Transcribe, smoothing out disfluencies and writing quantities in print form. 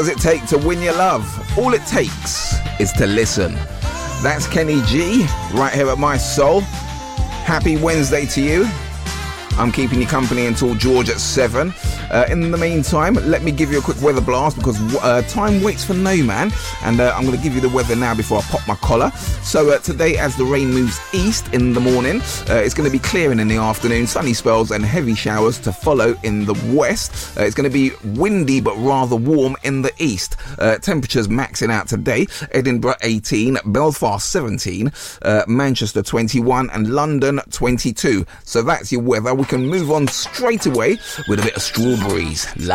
Does it take to win your love? All it takes is to listen. That's Kenny G right here at My Soul. Happy Wednesday to you. I'm keeping you company until George at 7. In the meantime, let me give you a quick weather blast because time waits for no man. And I'm going to give you the weather now before I pop my collar. So today, as the rain moves east in the morning, it's going to be clearing in the afternoon. Sunny spells and heavy showers to follow in the west. It's going to be windy but rather warm in the east. Temperatures maxing out today. Edinburgh 18, Belfast 17, Manchester 21 and London 22. So that's your weather. We can move on straight away with a bit of Strawberries.